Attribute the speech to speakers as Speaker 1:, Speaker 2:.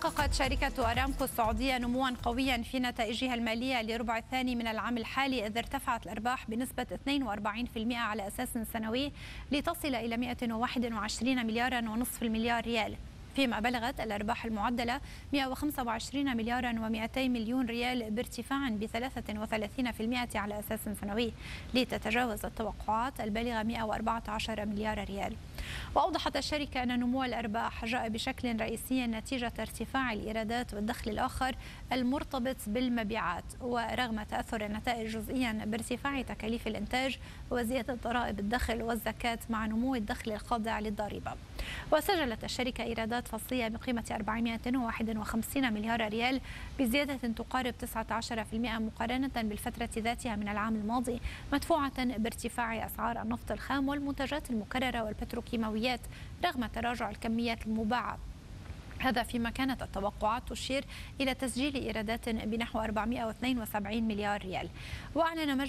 Speaker 1: حققت شركة أرامكو السعودية نمواً قوياً في نتائجها المالية لربع الثاني من العام الحالي، إذ ارتفعت الأرباح بنسبة 42% على أساس سنوي لتصل إلى 121 ملياراً ونصف المليار ريال، فيما بلغت الأرباح المعدلة 125 ملياراً و200 مليون ريال بارتفاع ب 33% على أساس سنوي لتتجاوز التوقعات البالغة 114 مليار ريال. وأوضحت الشركة أن نمو الأرباح جاء بشكل رئيسي نتيجة ارتفاع الإيرادات والدخل الآخر المرتبط بالمبيعات، ورغم تأثر النتائج جزئيا بارتفاع تكاليف الإنتاج وزيادة ضرائب الدخل والزكاة مع نمو الدخل الخاضع للضريبة. وسجلت الشركة إيرادات فصلية بقيمة 451 مليار ريال بزيادة تقارب 19% مقارنة بالفترة ذاتها من العام الماضي، مدفوعة بارتفاع أسعار النفط الخام والمنتجات المكررة والبتروكيماويات رغم تراجع الكميات المباعة. هذا فيما كانت التوقعات تشير إلى تسجيل إيرادات بنحو 472 مليار ريال. وأعلن